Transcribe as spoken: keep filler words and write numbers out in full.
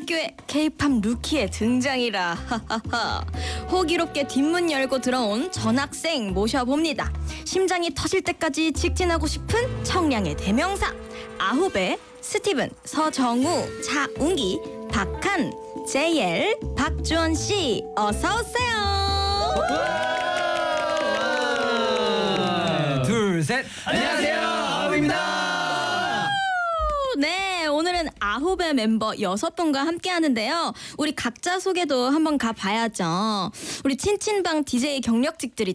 학교에 K-팝 루키의 등장이라 호기롭게 뒷문 열고 들어온 전학생 모셔봅니다. 심장이 터질 때까지 직진하고 싶은 청량의 대명사 아홉의 스티븐, 서정우, 차웅기, 박한, 제이엘, 박주원 씨 어서 오세요. 둘, 셋. 안녕하세요, 아홉입니다. 네, 오늘은 아홉의 멤버 여섯 분과 함께 하는데요. 우리 각자 소개도 한번 가봐야죠. 우리 친친방 디제이 경력직들이